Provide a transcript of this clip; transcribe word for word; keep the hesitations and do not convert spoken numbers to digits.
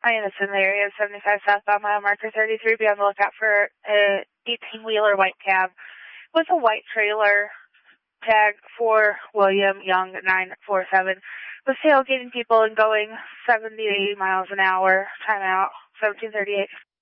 I am in the area of seventy-five southbound mile marker thirty-three. Be on the lookout for a eighteen-wheeler white cab with a white trailer tag for William Young nine four seven. Was tailgating people and going seventy to eighty miles an hour. Time out. seventeen thirty-eight.